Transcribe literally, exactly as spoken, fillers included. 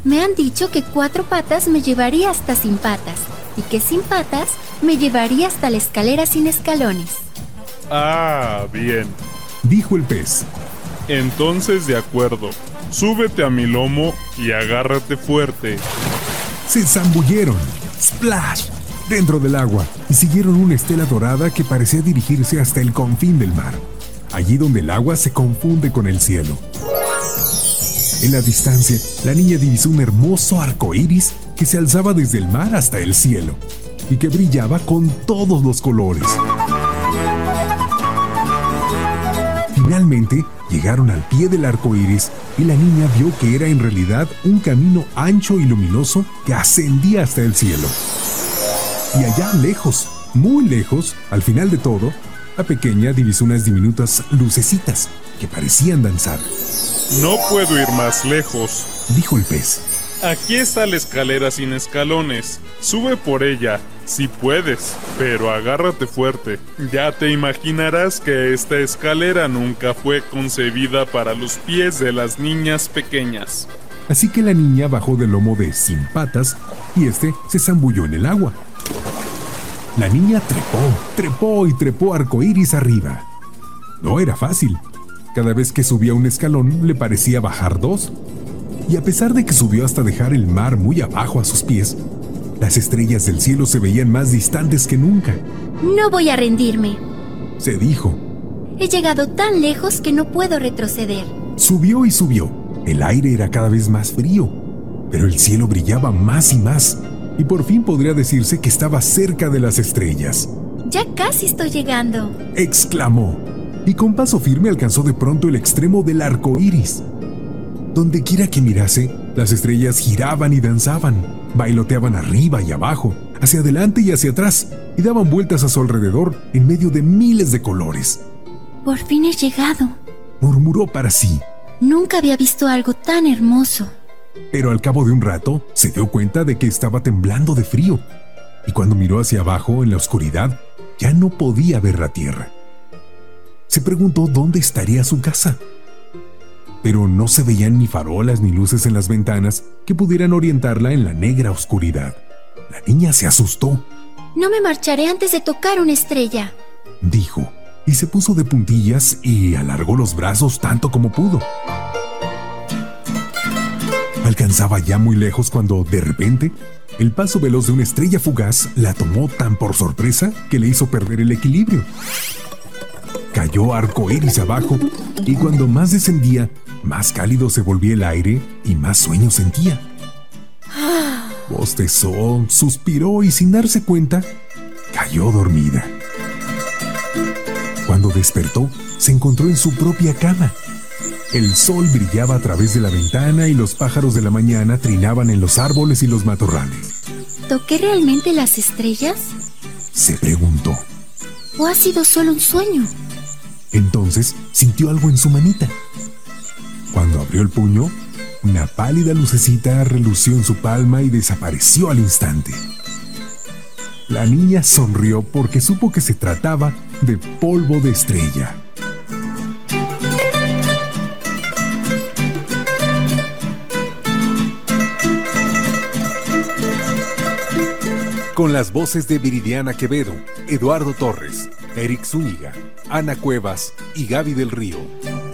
Me han dicho que cuatro patas me llevaría hasta sin patas, y que sin patas me llevaría hasta la escalera sin escalones. Ah, bien, dijo el pez. Entonces, de acuerdo, súbete a mi lomo y agárrate fuerte. Se zambulleron, ¡splash!, dentro del agua y siguieron una estela dorada que parecía dirigirse hasta el confín del mar, allí donde el agua se confunde con el cielo. En la distancia, la niña divisó un hermoso arco iris que se alzaba desde el mar hasta el cielo y que brillaba con todos los colores. Finalmente, llegaron al pie del arco iris y la niña vio que era en realidad un camino ancho y luminoso que ascendía hasta el cielo. Y allá lejos, muy lejos, al final de todo, la pequeña divisó unas diminutas lucecitas que parecían danzar. No puedo ir más lejos, dijo el pez. Aquí está la escalera sin escalones. Sube por ella, si puedes, pero agárrate fuerte. Ya te imaginarás que esta escalera nunca fue concebida para los pies de las niñas pequeñas. Así que la niña bajó del lomo de Sin Patas y este se zambulló en el agua. La niña trepó, trepó y trepó arcoíris arriba. No era fácil. Cada vez que subía un escalón le parecía bajar dos. Y a pesar de que subió hasta dejar el mar muy abajo a sus pies, las estrellas del cielo se veían más distantes que nunca. No voy a rendirme, se dijo. He llegado tan lejos que no puedo retroceder. Subió y subió. El aire era cada vez más frío, pero el cielo brillaba más y más, y por fin podría decirse que estaba cerca de las estrellas. Ya casi estoy llegando, exclamó, y con paso firme alcanzó de pronto el extremo del arco iris. Donde quiera que mirase, las estrellas giraban y danzaban, bailoteaban arriba y abajo, hacia adelante y hacia atrás, y daban vueltas a su alrededor en medio de miles de colores. Por fin he llegado, murmuró para sí. Nunca había visto algo tan hermoso. Pero al cabo de un rato, se dio cuenta de que estaba temblando de frío, y cuando miró hacia abajo en la oscuridad, ya no podía ver la tierra. Se preguntó dónde estaría su casa. Pero no se veían ni farolas ni luces en las ventanas que pudieran orientarla en la negra oscuridad. La niña se asustó. No me marcharé antes de tocar una estrella, dijo, y se puso de puntillas y alargó los brazos tanto como pudo. Alcanzaba ya muy lejos cuando, de repente, el paso veloz de una estrella fugaz la tomó tan por sorpresa que le hizo perder el equilibrio. Cayó arcoíris abajo y cuando más descendía, más cálido se volvía el aire y más sueño sentía. Bostezó, suspiró y sin darse cuenta, cayó dormida. Cuando despertó, se encontró en su propia cama. El sol brillaba a través de la ventana y los pájaros de la mañana trinaban en los árboles y los matorrales. ¿Toqué realmente las estrellas?, se preguntó. ¿O ha sido solo un sueño? Entonces sintió algo en su manita. Cuando abrió el puño, una pálida lucecita relució en su palma y desapareció al instante. La niña sonrió porque supo que se trataba de polvo de estrella. Con las voces de Viridiana Quevedo, Eduardo Torres, Eric Zúñiga, Ana Cuevas y Gaby del Río.